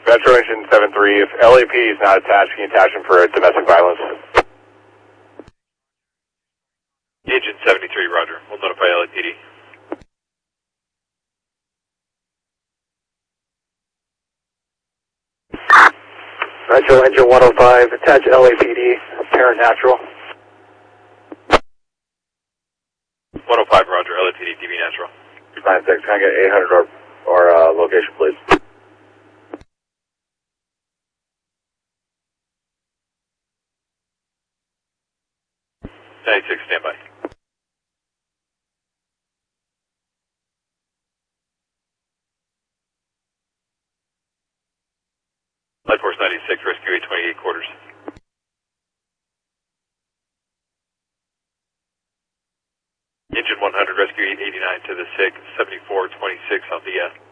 Metro Engine 73, if LAP is not attached, can you attach him for domestic violence? Agent 73, roger. We'll notify LAPD. Metro Engine 105, attach LAPD, parent natural. 105, roger. LAPD, DB natural. 96, can I get 800 or location, please? 96, standby. Light Force 96, Rescue 828 quarters. Engine 100, Rescue 889 to the SIG, 7426 on the